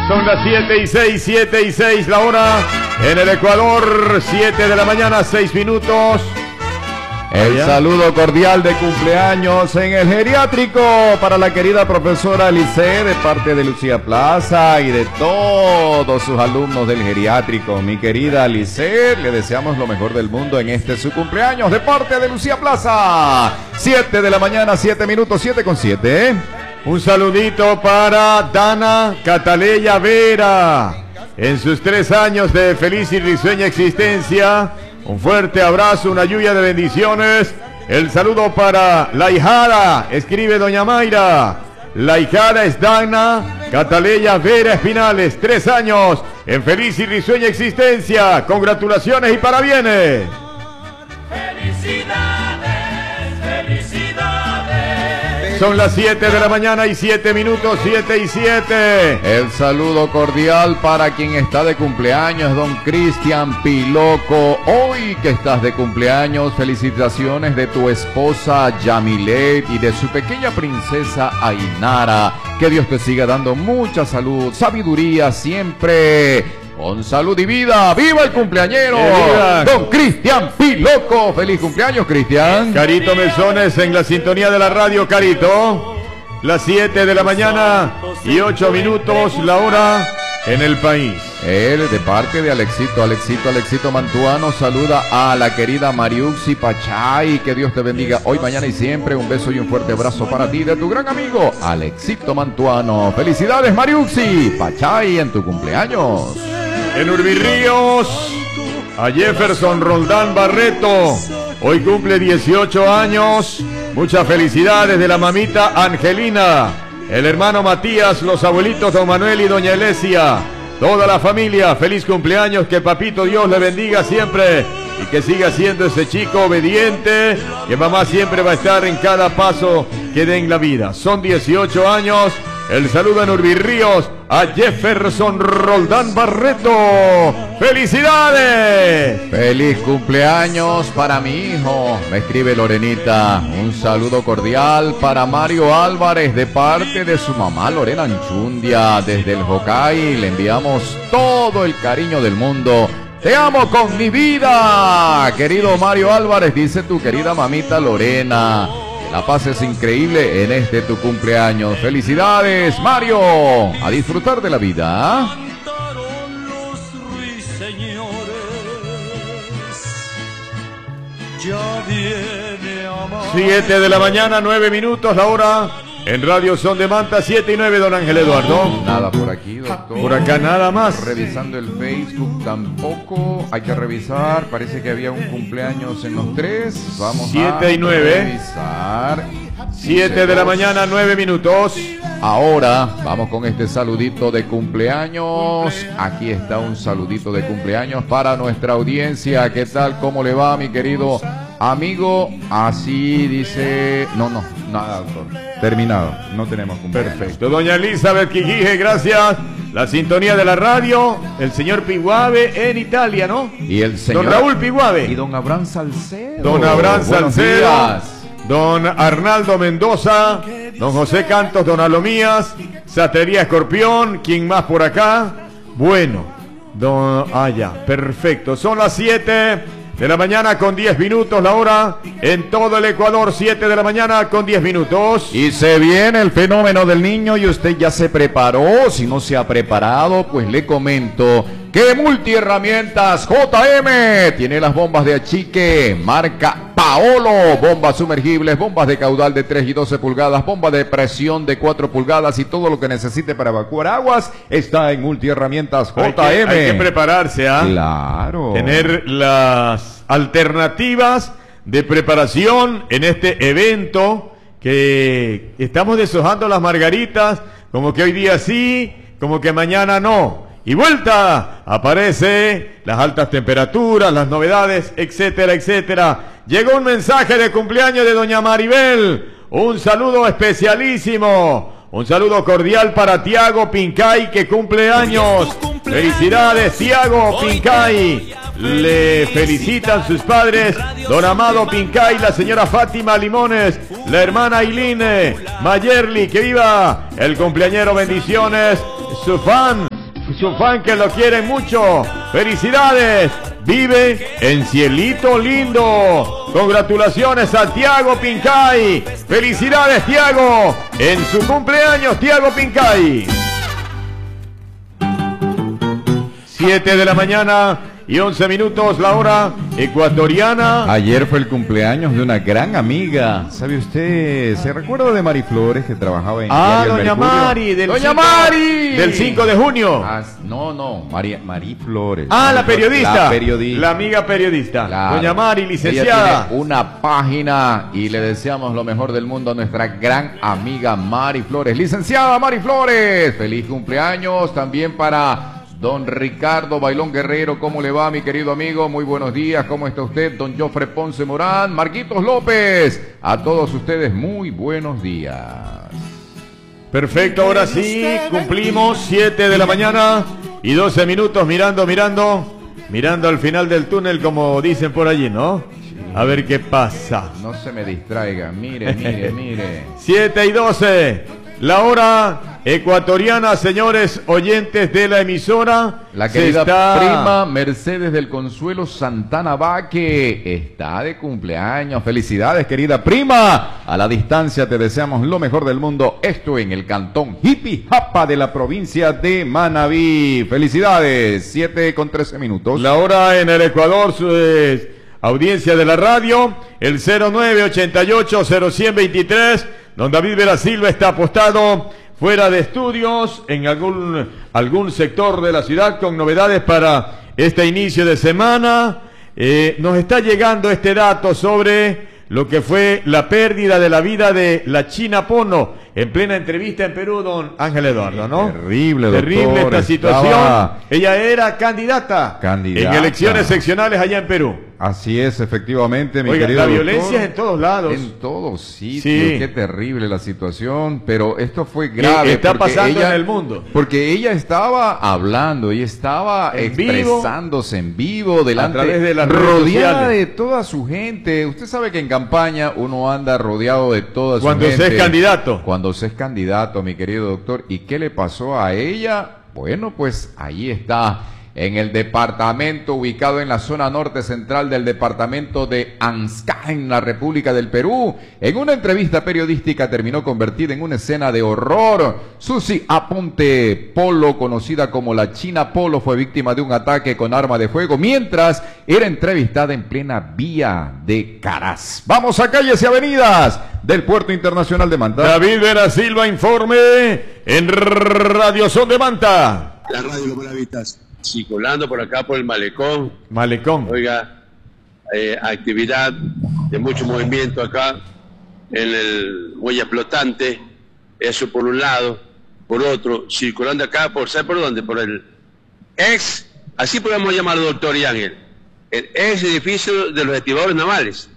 Son las 7:06 la hora. En el Ecuador, 7 de la mañana, 6 minutos. El saludo cordial de cumpleaños en el geriátrico para la querida profesora Lice de parte de Lucía Plaza y de todos sus alumnos del geriátrico. Mi querida Lice, le deseamos lo mejor del mundo en este su cumpleaños de parte de Lucía Plaza. 7 de la mañana, 7 minutos, 7:07. Un saludito para Dana Cataleya Vera. En sus 3 años de feliz y risueña existencia, un fuerte abrazo, una lluvia de bendiciones. El saludo para la hijada, escribe doña Mayra. La hijada es Dana Cataleya Vera Espinales, 3 años en feliz y risueña existencia. Congratulaciones y parabienes. Son las 7 de la mañana y 7 minutos, 7:07. El saludo cordial para quien está de cumpleaños, don Cristian Piloco. Hoy que estás de cumpleaños, felicitaciones de tu esposa Yamilet y de su pequeña princesa Ainara. Que Dios te siga dando mucha salud, sabiduría siempre. Con salud y vida, ¡viva el cumpleañero! Don Cristian Piloco. ¡Feliz cumpleaños, Cristian! Carito Mesones en la sintonía de la radio, Carito. Las 7 de la mañana y 8 minutos, la hora en el país. Él, de parte de Alexito Mantuano, saluda a la querida Mariuxi Pachay. Que Dios te bendiga hoy, mañana y siempre. Un beso y un fuerte abrazo para ti de tu gran amigo Alexito Mantuano. ¡Felicidades, Mariuxi Pachay, en tu cumpleaños! En Urbirríos, a Jefferson Roldán Barreto, hoy cumple 18 años. Muchas felicidades de la mamita Angelina, el hermano Matías, los abuelitos don Manuel y doña Elesia, toda la familia. Feliz cumpleaños, que papito Dios le bendiga siempre y que siga siendo ese chico obediente, que mamá siempre va a estar en cada paso que dé en la vida. Son 18 años. El saludo en Urbirríos a Jefferson Roldán Barreto. ¡Felicidades! ¡Feliz cumpleaños para mi hijo! Me escribe Lorenita. Un saludo cordial para Mario Álvarez de parte de su mamá Lorena Anchundia. Desde el Jocay le enviamos todo el cariño del mundo. ¡Te amo con mi vida! Querido Mario Álvarez, dice tu querida mamita Lorena. La pases increíble en este tu cumpleaños. ¡Felicidades, Mario! A disfrutar de la vida. 7 de la mañana, 9 minutos, la hora. En Radio Son de Manta, 7 y 9, don Ángel Eduardo. Nada por aquí, doctor. Por acá nada más. Revisando el Facebook tampoco. Hay que revisar. Parece que había un cumpleaños en los 3. Vamos 7 y 9. Revisar. 7 de la mañana, 9 minutos. Ahora vamos con este saludito de cumpleaños. Aquí está un saludito de cumpleaños para nuestra audiencia. ¿Qué tal? ¿Cómo le va, mi querido amigo? Así dice... No, nada, doctor. Terminado, no tenemos cumpleaños. Perfecto. Doña Elizabeth Quiquije, gracias. La sintonía de la radio. El señor Piguave en Italia, ¿no? Y el señor... Don Raúl Piguave. Y don Abraham Salcedo. Don Abraham Buenos Salcedo. días. Don Arnaldo Mendoza. Don José Cantos, don Alomías. Satrería Escorpión. ¿Quién más por acá? Bueno. Ya, perfecto. Son las 7 de la mañana con 10 minutos, la hora en todo el Ecuador, 7 de la mañana con 10 minutos. Y se viene el fenómeno del niño y usted ya se preparó. Si no se ha preparado, pues le comento que Multiherramientas JM tiene las bombas de achique marca Paolo, bombas sumergibles, bombas de caudal de 3 y 12 pulgadas, bomba de presión de 4 pulgadas y todo lo que necesite para evacuar aguas está en Multiherramientas JM. Hay que prepararse, ¿ah? Claro. Tener las alternativas de preparación en este evento que estamos deshojando las margaritas, como que hoy día sí, como que mañana no. Y vuelta, aparece las altas temperaturas, las novedades, etcétera, etcétera. Llegó un mensaje de cumpleaños de doña Maribel. Un saludo especialísimo. Un saludo cordial para Tiago Pincay, que cumple años. Felicidades, Tiago Pincay. Le felicitan sus padres, don Amado Pincay, la señora Fátima Limones, la hermana Ailine Mayerli. Que viva el cumpleañero, bendiciones. Su fan, su fan que lo quieren mucho. ¡Felicidades! Vive en Cielito Lindo. Congratulaciones a Tiago Pincay. ¡Felicidades, Tiago! En su cumpleaños, Tiago Pincay. 7 de la mañana y 11 minutos, la hora ecuatoriana. Ayer fue el cumpleaños de una gran amiga. ¿Sabe usted? ¿Se recuerda de Mari Flores, que trabajaba en Ah, Diario El doña Mercurio? Mari, ¡Doña Mari! del 5 de junio. No, Mari Flores. Ah, la periodista. La periodista. La amiga periodista. Claro. Doña Mari, Ella licenciada. tiene una página y le deseamos lo mejor del mundo a nuestra gran amiga Mari Flores. Licenciada Mari Flores, feliz cumpleaños también para don Ricardo Bailón Guerrero. ¿Cómo le va, mi querido amigo? Muy buenos días. ¿Cómo está usted? Don Jofre Ponce Morán, Marquitos López. A todos ustedes, muy buenos días. Perfecto, ahora sí, cumplimos 7 de la mañana y 12 minutos mirando al final del túnel, como dicen por allí, ¿no? A ver qué pasa. No se me distraiga. Mire. 7 y 12. La hora ecuatoriana, señores oyentes de la emisora. La querida prima Mercedes del Consuelo Santana Vaque está de cumpleaños. Felicidades, querida prima. A la distancia te deseamos lo mejor del mundo. Esto en el cantón Jipijapa de la provincia de Manabí. Felicidades. 7 con 13 minutos. La hora en el Ecuador, audiencia de la radio, el 0988-0123. Don David Vera Silva está apostado fuera de estudios en algún sector de la ciudad con novedades para este inicio de semana. Nos está llegando este dato sobre lo que fue la pérdida de la vida de la China Pono en plena entrevista en Perú, don Ángel Eduardo, ¿no? Terrible, doctor. Terrible esta situación. Ella era candidata en elecciones seccionales allá en Perú. Así es, efectivamente, mi Oiga, querido la doctor. violencia es en todos lados. En todos sitios. Sí. Qué terrible la situación, pero esto fue grave. Está pasando en el mundo. Porque ella estaba hablando, ella estaba expresándose en vivo, delante, a través de las redes rodeada sociales de toda su gente. Usted sabe que en campaña uno anda rodeado de toda su cuando gente. se es candidato. Cuando se es candidato, mi querido doctor. ¿Y qué le pasó a ella? Bueno, pues ahí está. En el departamento ubicado en la zona norte central del departamento de Ansca, en la República del Perú, en una entrevista periodística terminó convertida en una escena de horror. Susi Aponte Polo, conocida como la China Polo, fue víctima de un ataque con arma de fuego mientras era entrevistada en plena vía de Caraz. Vamos a calles y avenidas del Puerto Internacional de Manta. David Vera Silva informe en Radio Son de Manta. La radio Los Maravitas. Circulando por acá por el malecón. Oiga, actividad de mucho movimiento acá en el muelle flotante. Eso por un lado. Por otro, circulando acá ¿sabe por dónde? Por el así podemos llamarlo, doctor y Ángel, el ex edificio de los estibadores navales.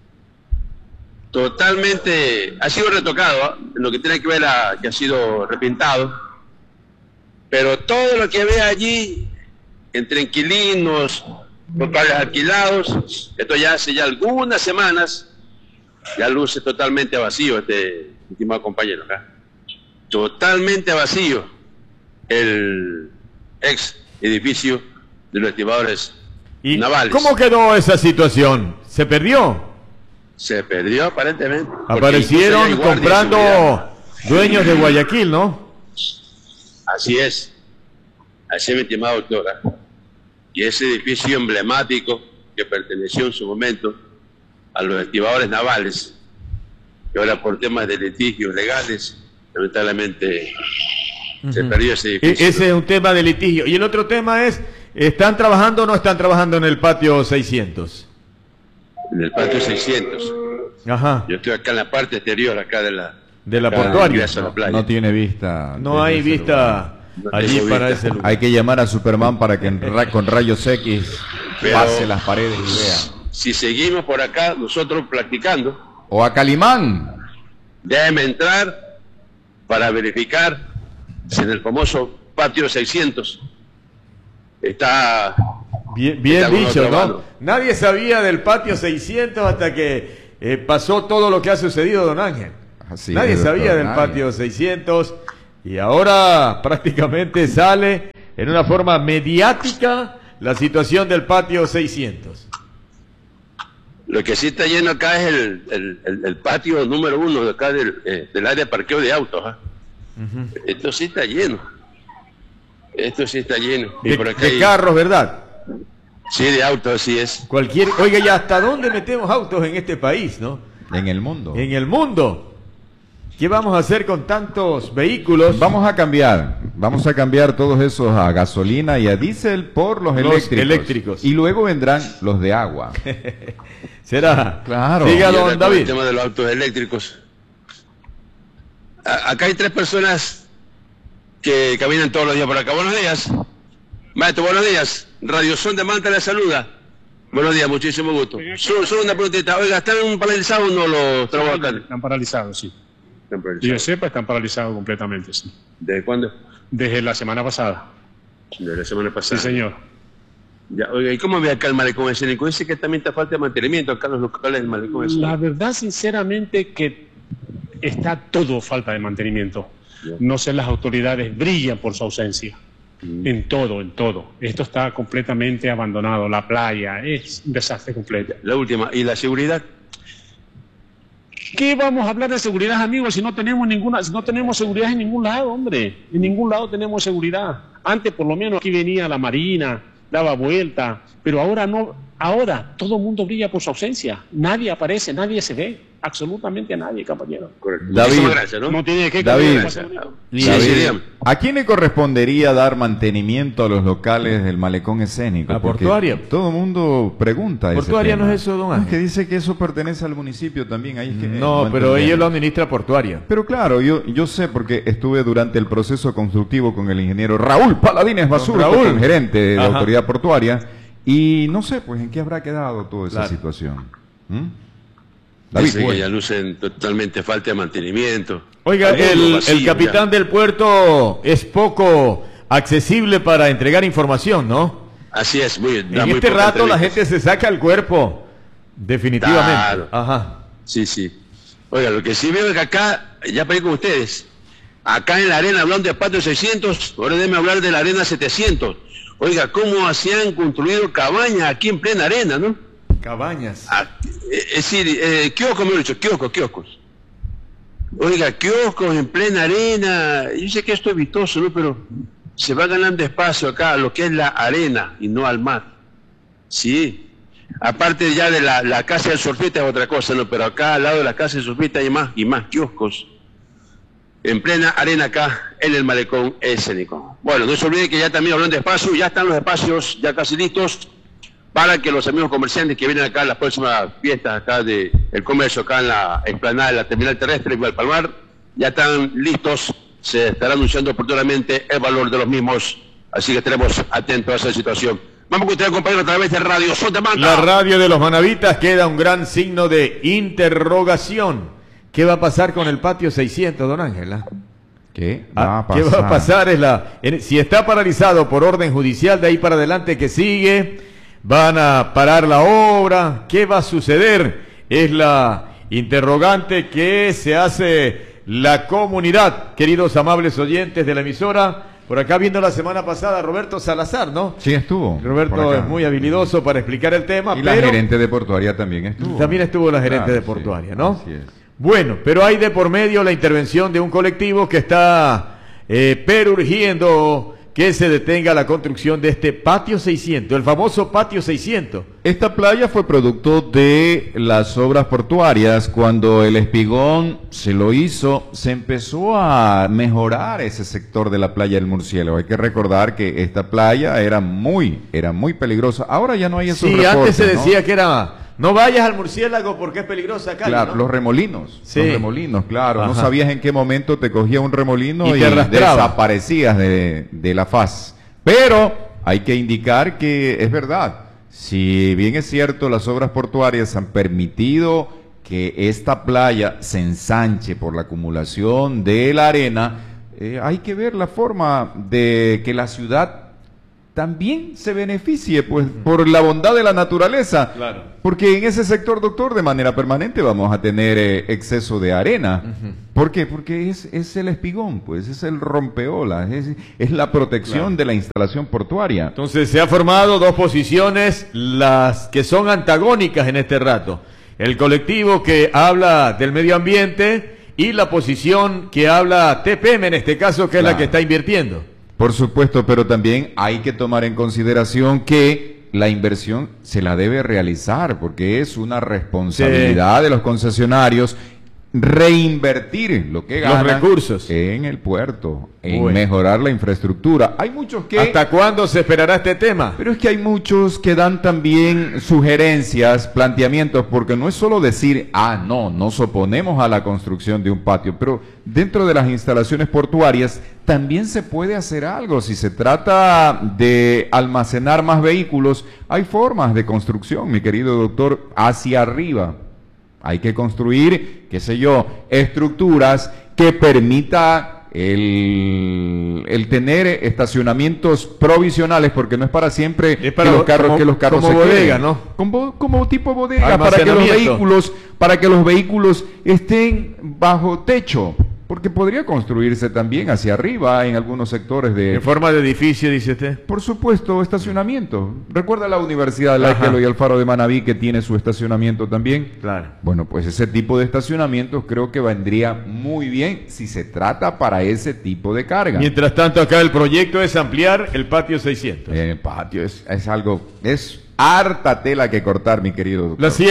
Totalmente, ha sido retocado, en lo que tiene que ver que ha sido repintado. Pero todo lo que ve allí, entre inquilinos, locales alquilados, esto ya hace ya algunas semanas, ya luce totalmente vacío, estimado compañero acá. Totalmente vacío el ex edificio de los estibadores navales. ¿Cómo quedó esa situación? ¿Se perdió? Se perdió aparentemente. Aparecieron comprando dueños de Guayaquil, ¿no? Así es, mi estimado doctora. Y ese edificio emblemático que perteneció en su momento a los estibadores navales, que ahora por temas de litigios legales, lamentablemente se perdió ese edificio. Ese es un tema de litigio. Y el otro tema es, ¿están trabajando o no están trabajando en el patio 600? En el patio 600. Ajá. Yo estoy acá en la parte exterior, acá de la portuaria. No tiene vista. No hay vista allí para ese lugar. Hay que llamar a Superman para que con rayos X pase las paredes y vea. Si seguimos por acá, nosotros practicando. O a Calimán. Déjeme entrar para verificar si en el famoso patio 600 está... Bien dicho, ¿no? Nadie sabía del patio 600 hasta que pasó todo lo que ha sucedido, don Ángel. Nadie sabía del patio 600 y ahora prácticamente sale en una forma mediática la situación del patio 600. Lo que sí está lleno acá es el patio número 1 de acá del área de parqueo de autos. Esto sí está lleno. Esto sí está lleno. Y por acá de carros, ¿verdad? Sí, de autos, así es. Oiga, ¿y hasta dónde metemos autos en este país, no? En el mundo. En el mundo. ¿Qué vamos a hacer con tantos vehículos? Vamos a cambiar todos esos a gasolina y a diésel por los eléctricos. Y luego vendrán los de agua. ¿Será? Claro. Siga, don David. El tema de los autos eléctricos. Acá hay 3 personas que caminan todos los días por acá. Buenos días. Maestro, buenos días. Radio Son de Manta le saluda. Buenos días, muchísimo gusto. Solo una preguntita. Oiga, ¿están paralizados o no los trabajadores? Están paralizados, sí. Y yo sepa, están paralizados completamente, sí. ¿Desde cuándo? Desde la semana pasada. Desde la semana pasada. Sí, señor. Ya, oiga, ¿y cómo ve acá el malecón escénico? Dice que también está falta de mantenimiento acá en los locales del malecón escénico. La verdad, sinceramente, que está todo falta de mantenimiento. No sé, las autoridades brillan por su ausencia. En todo. Esto está completamente abandonado. La playa es un desastre completo. La última, ¿y la seguridad? ¿Qué vamos a hablar de seguridad, amigos, si no tenemos seguridad en ningún lado, hombre? En ningún lado tenemos seguridad. Antes, por lo menos, aquí venía la Marina, daba vuelta, pero ahora no. Ahora todo el mundo brilla por su ausencia. Nadie aparece, nadie se ve. Absolutamente nadie, compañero. Correcto. David, Gracias, ¿no? No tiene que David, ¿A quién le correspondería dar mantenimiento a los locales del malecón escénico? ¿A Portuaria? Todo el mundo pregunta. ¿Portuaria no es eso, don Ángel? Es que dice que eso pertenece al municipio también. Ahí es que no, pero ellos lo administra Portuaria. Pero claro, yo sé porque estuve durante el proceso constructivo con el ingeniero Raúl Paladines Basura, el gerente de la autoridad portuaria, y no sé, pues, en qué habrá quedado toda esa situación. David, dice que ya lucen totalmente falta de mantenimiento. Oiga, el capitán del puerto es poco accesible para entregar información, ¿no? Así es, muy bien. En este rato la gente se saca el cuerpo, definitivamente. Claro. Sí. Oiga, lo que sí veo es que acá, ya para ir con ustedes, acá en la arena hablando de patio 600, ahora déjenme hablar de la arena 700. Oiga, cómo se han construido cabañas aquí en plena arena, ¿no? Cabañas. Es decir, kioscos, mejor dicho, kioscos. Oiga, kioscos en plena arena. Yo sé que esto es vistoso, ¿no? Pero se va ganando espacio acá, lo que es la arena y no al mar. Sí. Aparte ya de la casa del surfista es otra cosa, ¿no? Pero acá al lado de la casa del surfista hay más kioscos. En plena arena acá, en el malecón escénico. Bueno, no se olviden que ya también hablando de espacio, ya están los espacios ya casi listos para que los amigos comerciantes que vienen acá a las próximas fiestas acá del comercio, acá en la explanada de la terminal terrestre igual Palmar, ya están listos, se estará anunciando oportunamente el valor de los mismos, así que estaremos atentos a esa situación. Vamos con ustedes, compañeros, a través de Radio Son de Manta. La radio de los manavitas queda un gran signo de interrogación. ¿Qué va a pasar con el patio 600, don Ángela? ¿Qué va a pasar? ¿Qué va a pasar? Si está paralizado por orden judicial, de ahí para adelante, ¿qué sigue? ¿Van a parar la obra? ¿Qué va a suceder? Es la interrogante que se hace la comunidad, queridos amables oyentes de la emisora. Por acá viendo la semana pasada Roberto Salazar, ¿no? Sí, estuvo. Roberto es muy habilidoso para explicar el tema. Y la gerente de Portuaria también estuvo. También estuvo la gerente de Portuaria, ¿no? Así es. Bueno, pero hay de por medio la intervención de un colectivo que está perurgiendo que se detenga la construcción de este patio 600, el famoso patio 600. Esta playa fue producto de las obras portuarias. Cuando el Espigón se lo hizo, se empezó a mejorar ese sector de la playa del Murciélago. Hay que recordar que esta playa era muy peligrosa. Ahora ya no hay esos reportes, antes se decía que era... No vayas al Murciélago porque es peligrosa acá. Claro, ¿no? Los remolinos, claro. Ajá. No sabías en qué momento te cogía un remolino y desaparecías de la faz. Pero hay que indicar que es verdad. Si bien es cierto, las obras portuarias han permitido que esta playa se ensanche por la acumulación de la arena, hay que ver la forma de que la ciudad también se beneficie pues por la bondad de la naturaleza. Claro. Porque en ese sector, doctor, de manera permanente vamos a tener exceso de arena. ¿Por qué? Porque es el espigón, pues es el rompeolas, es la protección de la instalación portuaria. Entonces se ha formado dos posiciones, las que son antagónicas en este rato. El colectivo que habla del medio ambiente y la posición que habla TPM, en este caso, que es la que está invirtiendo. Por supuesto, pero también hay que tomar en consideración que la inversión se la debe realizar, porque es una responsabilidad de los concesionarios reinvertir lo que ganan los recursos en el puerto, en mejorar la infraestructura. Hay muchos que... ¿Hasta cuándo se esperará este tema? Pero es que hay muchos que dan también sugerencias, planteamientos, porque no es solo decir, no, nos oponemos a la construcción de un patio, pero dentro de las instalaciones portuarias también se puede hacer algo. Si se trata de almacenar más vehículos, hay formas de construcción, mi querido doctor, hacia arriba. Hay que construir, qué sé yo, estructuras que permita el tener estacionamientos provisionales, porque no es para siempre es para que los carros como se bodega, queden. ¿no? Como tipo bodega, para que los vehículos estén bajo techo. Porque podría construirse también hacia arriba en algunos sectores de... ¿En forma de edificio, dice usted? Por supuesto, estacionamiento. ¿Recuerda la Universidad de Láquelo y el Faro de Manabí, que tiene su estacionamiento también? Claro. Bueno, pues ese tipo de estacionamientos creo que vendría muy bien si se trata para ese tipo de carga. Mientras tanto, acá el proyecto es ampliar el patio 600. El patio es algo... es harta tela que cortar, mi querido doctor. Las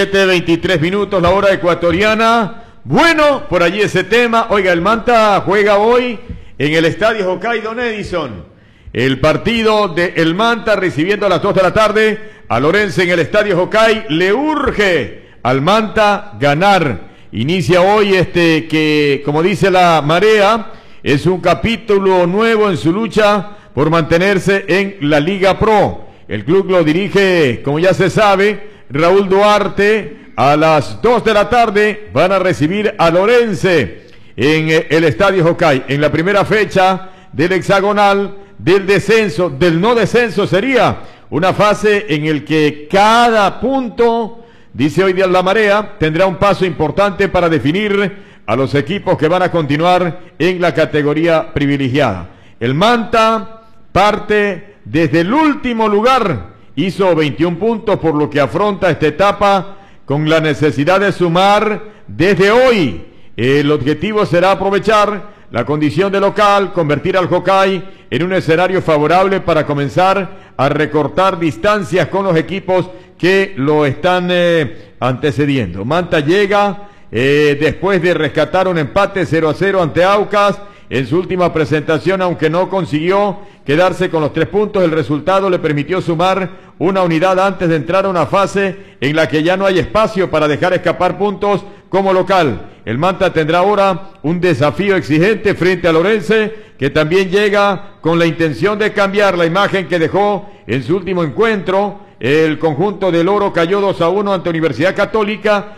7:23, la hora ecuatoriana. Bueno, por allí ese tema. Oiga, el Manta juega hoy en el Estadio Hokkaido Edison. El partido de el Manta recibiendo a las 2 de la tarde a Lorense en el Estadio Hokkaido. Le urge al Manta ganar. Inicia hoy que, como dice la marea, es un capítulo nuevo en su lucha por mantenerse en la Liga Pro. El club lo dirige, como ya se sabe, Raúl Duarte. A las 2 de la tarde van a recibir a Lorense en el Estadio Hokkaido. En la primera fecha del hexagonal, del descenso, del no descenso, sería una fase en el que cada punto, dice hoy día la marea, tendrá un paso importante para definir a los equipos que van a continuar en la categoría privilegiada. El Manta parte desde el último lugar, hizo 21 puntos, por lo que afronta esta etapa con la necesidad de sumar desde hoy. El objetivo será aprovechar la condición de local, convertir al Hokkaido en un escenario favorable para comenzar a recortar distancias con los equipos que lo están antecediendo. Manta llega después de rescatar un empate 0-0 ante Aucas en su última presentación, aunque no consiguió quedarse con los 3 puntos. El resultado le permitió sumar una unidad antes de entrar a una fase en la que ya no hay espacio para dejar escapar puntos como local. El Manta tendrá ahora un desafío exigente frente a Lorense, que también llega con la intención de cambiar la imagen que dejó en su último encuentro. El conjunto del Oro cayó 2-1 ante Universidad Católica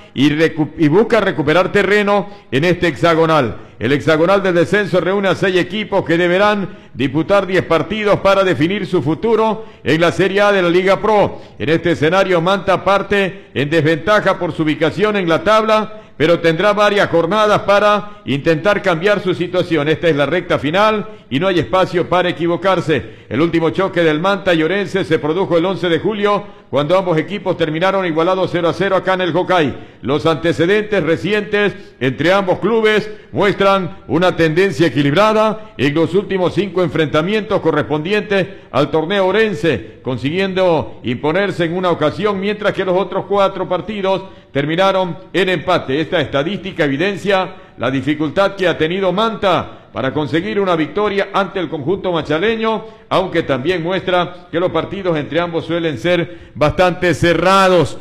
y busca recuperar terreno en este hexagonal. El hexagonal del descenso reúne a 6 equipos que deberán disputar 10 partidos para definir su futuro en la Serie A de la Liga Pro. En este escenario, Manta parte en desventaja por su ubicación en la tabla, pero tendrá varias jornadas para intentar cambiar su situación. Esta es la recta final y no hay espacio para equivocarse. El último choque del Manta y Orense se produjo el 11 de julio, cuando ambos equipos terminaron igualados 0-0 acá en el Hokkaido. Los antecedentes recientes entre ambos clubes muestran una tendencia equilibrada en los últimos 5 enfrentamientos correspondientes al torneo Orense, consiguiendo imponerse en una ocasión, mientras que los otros 4 partidos terminaron en empate. Esta estadística evidencia la dificultad que ha tenido Manta para conseguir una victoria ante el conjunto machaleño, aunque también muestra que los partidos entre ambos suelen ser bastante cerrados.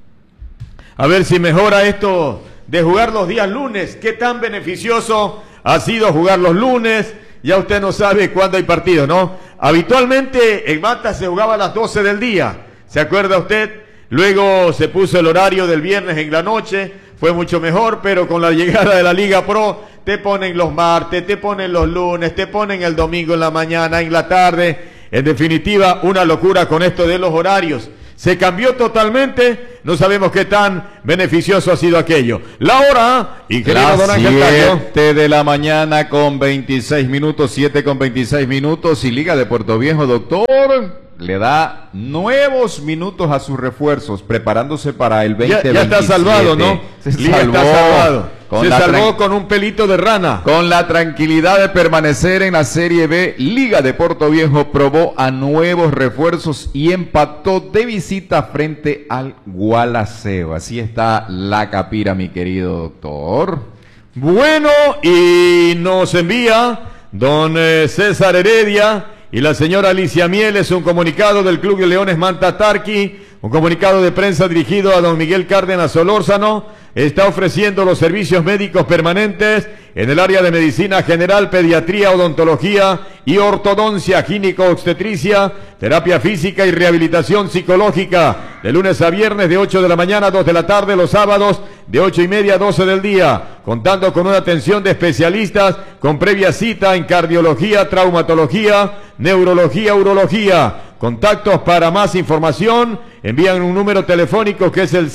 A ver si mejora esto de jugar los días lunes. ¿Qué tan beneficioso ha sido jugar los lunes? Ya usted no sabe cuándo hay partido, ¿no? Habitualmente en Manta se jugaba a las 12 del día. ¿Se acuerda usted? Luego se puso el horario del viernes en la noche. Fue mucho mejor, pero con la llegada de la Liga Pro te ponen los martes, te ponen los lunes, te ponen el domingo en la mañana, en la tarde. En definitiva, una locura con esto de los horarios. Se cambió totalmente, no sabemos qué tan beneficioso ha sido aquello. La hora, ingeniero Don Ángel Tallo. 7 de la mañana con 26 minutos, 7 con 26 minutos, y Liga de Puerto Viejo, doctor, le da nuevos minutos a sus refuerzos, preparándose para el 2027. Ya está salvado, ¿no? Liga está salvado. Se salvó con un pelito de rana. Con la tranquilidad de permanecer en la Serie B, Liga de Puerto Viejo probó a nuevos refuerzos y empató de visita frente al Gualaceo. Así está la Capira, mi querido doctor. Bueno, y nos envía don César Heredia y la señora Alicia Mieles un comunicado del Club de Leones Manta Tarqui, un comunicado de prensa dirigido a don Miguel Cárdenas Solórzano. Está ofreciendo los servicios médicos permanentes en el área de medicina general, pediatría, odontología y ortodoncia, gineco-obstetricia, terapia física y rehabilitación psicológica, de lunes a viernes de 8 de la mañana a 2 de la tarde, los sábados de 8:30 a 12 del día, contando con una atención de especialistas con previa cita en cardiología, traumatología, neurología, urología. Contactos para más información, envían un número telefónico que es el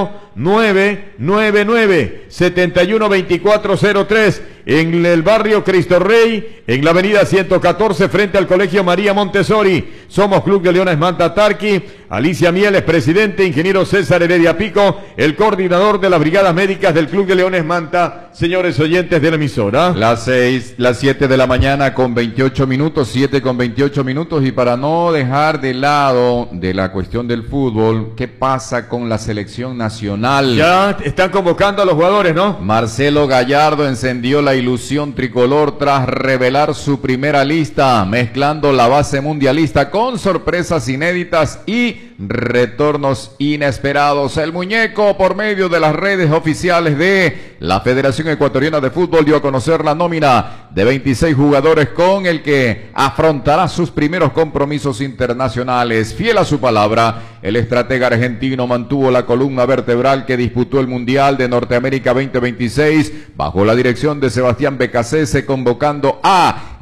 0999-712403 en el barrio Cristo Rey, en la avenida 114 frente al Colegio María Montessori. Somos Club de Leones Manta Tarqui. Alicia Mieles, presidente, ingeniero César Heredia Pico, el coordinador de las brigadas médicas del Club de Leones Manta. Señores oyentes de la emisora. Las 7 de la mañana con 28 minutos, 7 con 28 minutos, y para no dejar de lado de la cuestión del fútbol, ¿qué pasa con la selección nacional? Ya están convocando a los jugadores, ¿no? Marcelo Gallardo encendió la ilusión tricolor tras revelar su primera lista, mezclando la base mundialista con sorpresas inéditas y retornos inesperados. El muñeco, por medio de las redes oficiales de la Federación Ecuatoriana de Fútbol, dio a conocer la nómina de 26 jugadores con el que afrontará sus primeros compromisos internacionales. Fiel a su palabra, el estratega argentino mantuvo la columna vertebral que disputó el Mundial de Norteamérica 2026 bajo la dirección de Sebastián Becasese, convocando a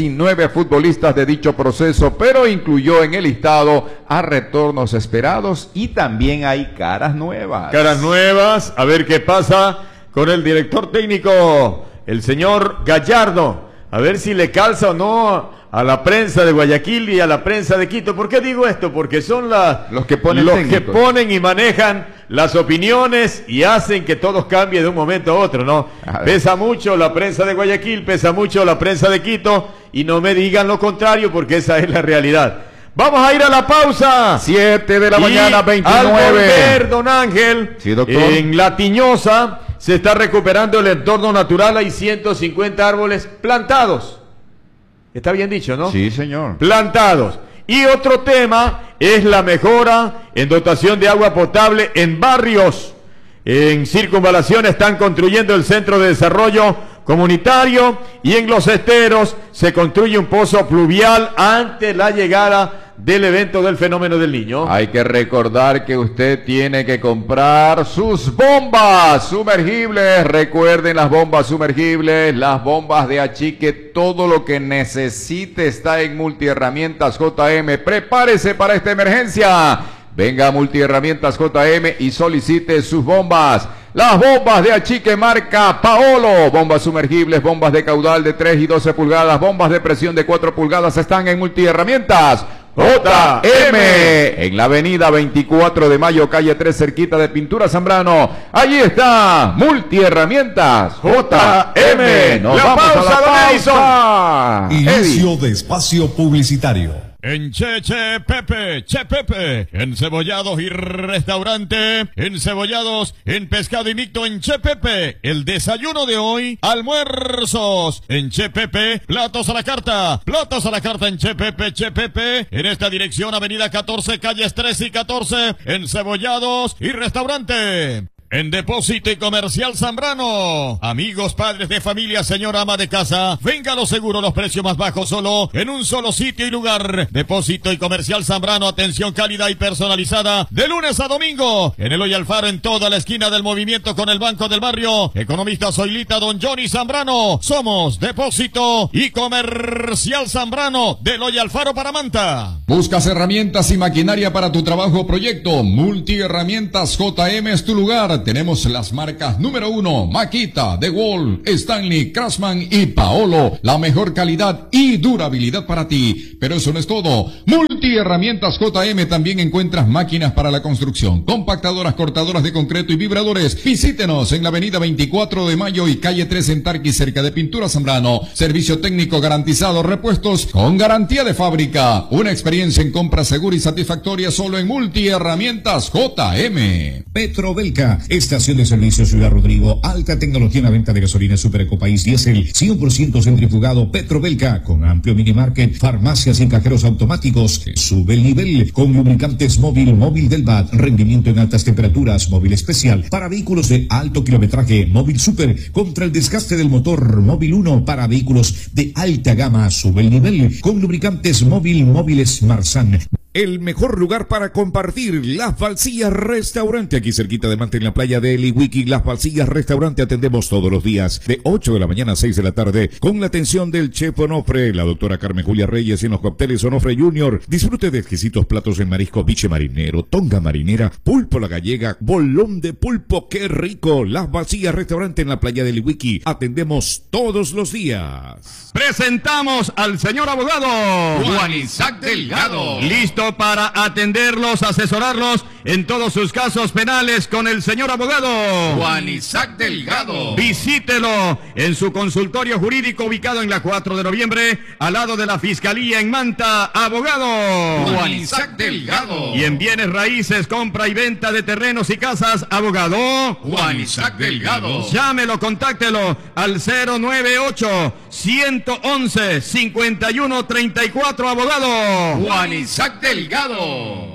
19 futbolistas de dicho proceso, pero incluyó en el listado a retornos esperados y también hay caras nuevas. Caras nuevas, a ver qué pasa con el director técnico, el señor Gallardo, a ver si le calza o no a la prensa de Guayaquil y a la prensa de Quito. ¿Por qué digo esto? Porque son los que ponen y manejan las opiniones y hacen que todo cambie de un momento a otro, ¿no? Pesa mucho la prensa de Guayaquil, pesa mucho la prensa de Quito, y no me digan lo contrario, porque esa es la realidad. Vamos a ir a la pausa. 7 de la mañana, 29. Al volver, don Ángel, sí, doctor, en La Tiñosa se está recuperando el entorno natural. Hay 150 árboles plantados. Está bien dicho, ¿no? Sí, señor. Plantados. Y otro tema es la mejora en dotación de agua potable en barrios. En Circunvalación están construyendo el centro de desarrollo comunitario, y en Los Esteros se construye un pozo pluvial ante la llegada del evento del fenómeno del Niño. Hay que recordar que usted tiene que comprar sus bombas sumergibles. Recuerden las bombas sumergibles, las bombas de achique, todo lo que necesite está en Multiherramientas JM. Prepárese para esta emergencia. Venga a Multiherramientas JM y solicite sus bombas. Las bombas de achique marca Paolo, bombas sumergibles, bombas de caudal de 3 y 12 pulgadas, bombas de presión de 4 pulgadas están en Multiherramientas JM, en la avenida 24 de Mayo, calle 3, cerquita de Pintura Zambrano. Allí está Multiherramientas JM. Nos vamos a la pausa. Inicio de espacio publicitario. En Chepepe, encebollados y restaurante, encebollados, en pescado y mixto en Chepepe, el desayuno de hoy, almuerzos en Chepepe, platos a la carta en Chepepe, en esta dirección avenida 14, calles 13 y 14, encebollados y restaurante. En Depósito y Comercial Zambrano. Amigos, padres de familia, señora ama de casa, venga lo seguro, los precios más bajos solo en un solo sitio y lugar. Depósito y Comercial Zambrano, atención cálida y personalizada de lunes a domingo. En Eloy Alfaro, en toda la esquina del movimiento con el Banco del Barrio. Economista Zoilita, don Johnny Zambrano. Somos Depósito y Comercial Zambrano de Eloy Alfaro para Manta. ¿Buscas herramientas y maquinaria para tu trabajo o proyecto? Multiherramientas JM es tu lugar. Tenemos las marcas número 1, Makita, DeWalt, Stanley, Craftsman y Paolo. La mejor calidad y durabilidad para ti. Pero eso no es todo. Multiherramientas JM también encuentras máquinas para la construcción, compactadoras, cortadoras de concreto y vibradores. Visítenos en la avenida 24 de Mayo y calle 3 en Tarqui, cerca de Pintura Zambrano. Servicio técnico garantizado, repuestos con garantía de fábrica. Una experiencia en compra segura y satisfactoria solo en Multiherramientas JM. Petrobelca, estación de servicio Ciudad Rodrigo, alta tecnología en la venta de gasolina Super Ecopaís Diesel, 100% centrifugado. Petrobelca, con amplio minimarket, farmacias y cajeros automáticos. Sube el nivel con lubricantes móvil del BAT, rendimiento en altas temperaturas, móvil especial para vehículos de alto kilometraje, móvil super contra el desgaste del motor, móvil 1 para vehículos de alta gama. Sube el nivel con lubricantes móviles Marsan. El mejor lugar para compartir, Las Falsillas Restaurante, aquí cerquita de Manta en la playa de Eliwiki. Las Falsillas Restaurante, atendemos todos los días de 8 de la mañana a 6 de la tarde con la atención del chef Onofre, la doctora Carmen Julia Reyes, y en los cócteles Onofre Junior. Disfrute de exquisitos platos en marisco, biche marinero, tonga marinera, pulpo a la gallega, bolón de pulpo, qué rico. Las Falsillas Restaurante en la playa de Eliwiki, atendemos todos los días. Presentamos al señor abogado Juan Isaac Delgado. listo para atenderlos, asesorarlos en todos sus casos penales con el señor abogado Juan Isaac Delgado. Visítelo en su consultorio jurídico ubicado en la 4 de noviembre, al lado de la Fiscalía en Manta. Abogado Juan Isaac Delgado. Y en bienes raíces, compra y venta de terrenos y casas, abogado Juan Isaac Delgado. Llámelo, contáctelo al 098-111-5134, abogado Juan Isaac Delgado.